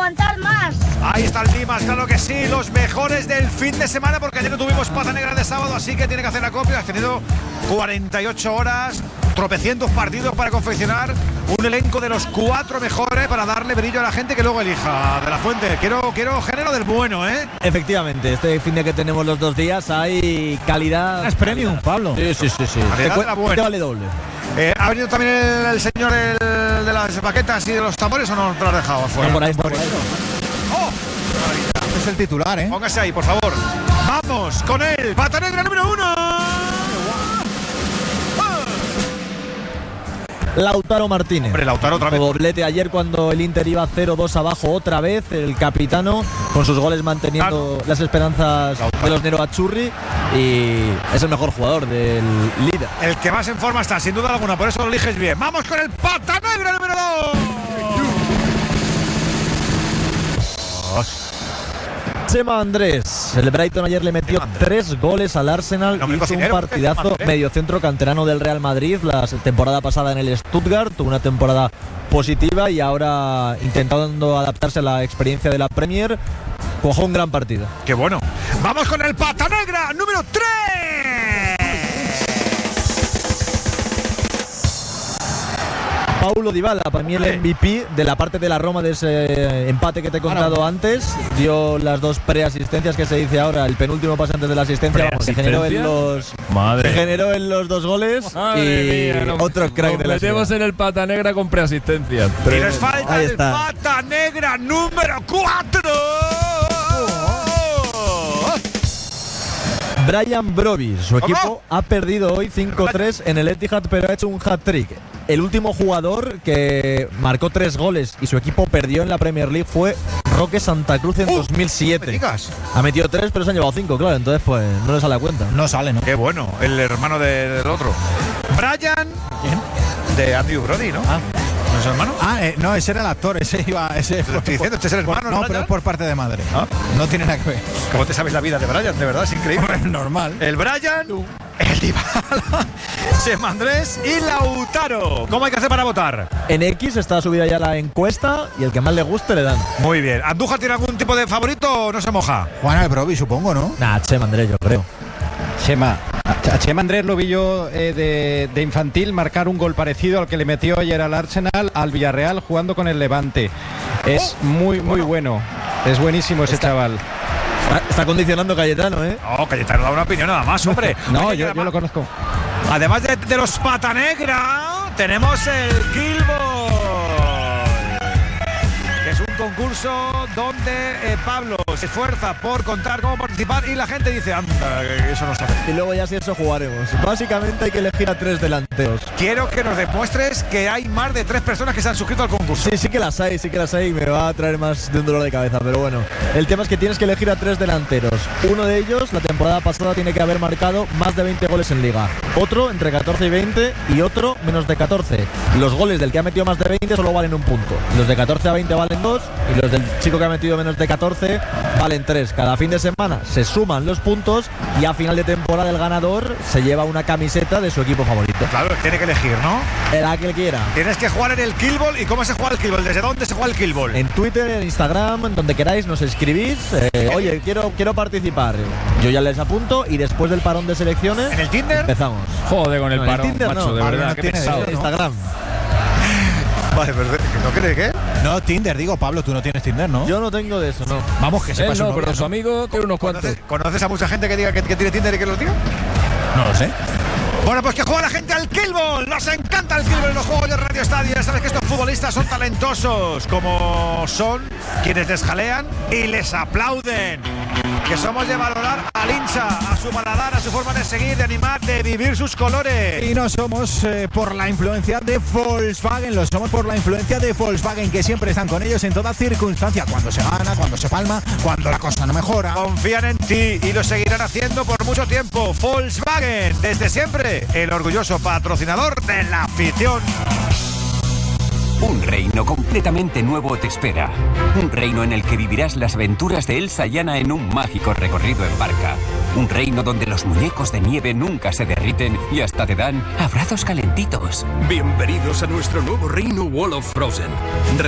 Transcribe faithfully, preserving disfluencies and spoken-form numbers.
aguantar más. Ahí está el Dimas, claro que sí, los mejores del fin de semana, porque ayer no tuvimos pata negra de sábado, así que tiene que hacer acopio. Has tenido cuarenta y ocho horas, tropecientos partidos para confeccionar un elenco de los cuatro mejores para darle brillo a la gente que luego elija. De la Fuente, quiero, quiero género del bueno, ¿eh? Efectivamente, este fin de que tenemos los dos días hay calidad. Es premium, Pablo. Sí, sí, sí, sí. Calidad Te, de la buena. te vale doble. Eh, ¿Ha venido también el, el señor el, de las baquetas y de los tambores o no te lo has dejado afuera? Por ahí, por ahí. ¡Oh! Es el titular, ¿eh? Póngase ahí, por favor. Vamos con el pata negra número uno. Lautaro Martínez. Hombre, Lautaro otra vez. Doblete ayer cuando el Inter iba cero dos abajo otra vez. El capitano con sus goles manteniendo Claro. las esperanzas Lautaro. de los Nero Azzurri. Y es el mejor jugador del líder. El que más en forma está, sin duda alguna, por eso lo eliges bien. Vamos con el pata negra número dos. Chema Andrés. El Brighton ayer le metió tres goles al Arsenal. No, Hizo un cocinero, partidazo. ¿qué? Mediocentro canterano del Real Madrid. La temporada pasada en el Stuttgart. Tuvo una temporada positiva y ahora intentando adaptarse a la experiencia de la Premier. Jugó un gran partido. Qué bueno. Vamos con el pata negra número tres. Paulo Dybala, para mí el M V P de la parte de la Roma de ese empate que te he contado Claro. antes. Dio las dos preasistencias que se dice ahora, el penúltimo pase antes de la asistencia, vamos, que generó en los Madre. que generó en los dos goles. Madre y mía, no- otro crack nos de la metemos ciudad. en el pata negra con preasistencia. Y les falta Ahí el está. pata negra número cuatro. Brian Brobbey, su ¿Cómo? equipo ha perdido hoy cinco tres en el Etihad, pero ha hecho un hat-trick. El último jugador que marcó tres goles y su equipo perdió en la Premier League fue Roque Santa Cruz en Uh, dos mil siete. me digas. Ha metido tres, pero se han llevado cinco, claro. Entonces, pues no les sale a cuenta. No sale, ¿no? Qué bueno, el hermano de- del otro. Brian. ¿Quién? De Andrew Brody, ¿no? Ah. ¿No es hermano? Ah, eh, no, ese era el actor, ese iba. Ese Te lo estoy diciendo, este es el hermano, No, ¿no, pero ya? es por parte de madre. Ah. No tiene nada que ver. ¿Cómo te sabes la vida de Brian? De verdad, es increíble. Hombre, normal. El Brian, el Dybala, Chema Andrés y Lautaro. ¿Cómo hay que hacer para votar? En X está subida ya la encuesta y el que más le guste le dan. Muy bien. ¿Andújar tiene algún tipo de favorito o no se moja? Juan Albrovi, supongo, ¿no? Nah, Chema Andrés, yo creo. Chema. A Chema Andrés lo vi yo eh, de, de infantil marcar un gol parecido al que le metió ayer al Arsenal, al Villarreal, jugando con el Levante. Es muy, muy bueno. Es buenísimo ese Está- chaval. Está, está condicionando Cayetano, ¿eh? No, Cayetano da una opinión nada más, hombre. No, Oye, yo, además- yo lo conozco. Además de, de los pata negra, tenemos el Kill Ball, que es un concurso donde eh, Pablo se esfuerza por contar cómo participar y la gente dice, anda, que eso no se hace. Y luego ya si eso jugaremos. Básicamente hay que elegir a tres delanteros. Quiero que nos demuestres que hay más de tres personas que se han suscrito al concurso. Sí, sí que las hay, sí que las hay y me va a traer más de un dolor de cabeza, pero bueno. El tema es que tienes que elegir a tres delanteros. Uno de ellos, la temporada pasada, tiene que haber marcado más de veinte goles en Liga. Otro, entre catorce y veinte, y otro, menos de catorce. Los goles del que ha metido más de veinte solo valen un punto. Los de catorce a veinte valen dos, y los del chico que ha metido menos de catorce valen tres. Cada fin de semana se suman los puntos y a final de temporada el ganador se lleva una camiseta de su equipo favorito. Claro, tiene que elegir, ¿no? El que él quiera. Tienes que jugar en el Kill Ball. ¿Y cómo se juega el Kill Ball? ¿Desde dónde se juega el Kill Ball? En Twitter, en Instagram, en donde queráis, nos escribís. eh, oye, quiero, quiero participar. Yo ya les apunto y después del parón de selecciones ¿En el Tinder? empezamos. Joder, con el No, en el parón, Tinder macho, no. de Parón verdad, no qué tiene pesado. dinero, ¿no? Instagram. Vale, pero ¿no cree qué? No, Tinder, digo, Pablo, tú no tienes Tinder, ¿no? Yo no tengo de eso, no. Vamos, que Él sepas su no, novia, pero su ¿no? amigo tiene unos cuantos. ¿Conoces, ¿Conoces a mucha gente que diga que, que tiene Tinder y que lo diga? No lo sé. Bueno, pues que juega la gente al Kill Ball. Nos encanta el Kill Ball en los juegos de Radio Estadio. Sabes que estos futbolistas son talentosos, como son quienes les jalean y les aplauden. Que somos de valorar al hincha, a su paladar, a su forma de seguir, de animar, de vivir sus colores. Y no somos eh, por la influencia de Volkswagen, lo somos por la influencia de Volkswagen, que siempre están con ellos en toda circunstancia, cuando se gana, cuando se palma, cuando la cosa no mejora. Confían en ti y lo seguirán haciendo por mucho tiempo. Volkswagen, desde siempre, el orgulloso patrocinador de la afición. Un reino completamente nuevo te espera. Un reino en el que vivirás las aventuras de Elsa y Anna en un mágico recorrido en barca. Un reino donde los muñecos de nieve nunca se derriten y hasta te dan abrazos calentitos. Bienvenidos a nuestro nuevo reino Wall of Frozen.